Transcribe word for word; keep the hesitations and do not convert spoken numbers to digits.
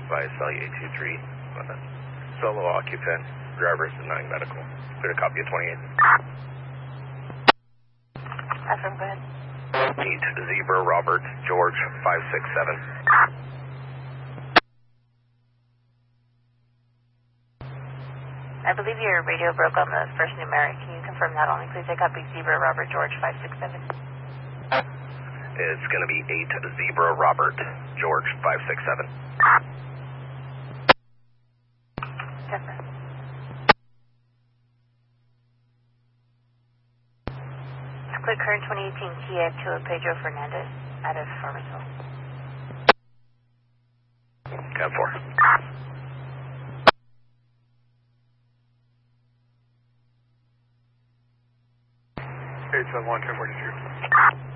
by cell eight two three. Solo occupant, driver is denying medical. Clear to copy at twenty-eight. Affirm, go ahead. Eight Zebra Robert George five six seven. I believe your radio broke on the first numeric. Can you confirm that only, please? I copy Zebra Robert George five six seven. It's going to be eight Zebra Robert George five six seven. Confirm. Split current twenty eighteen Kia to Pedro Fernandez out of Farmersville. ten four. eight seven one, ten forty-two.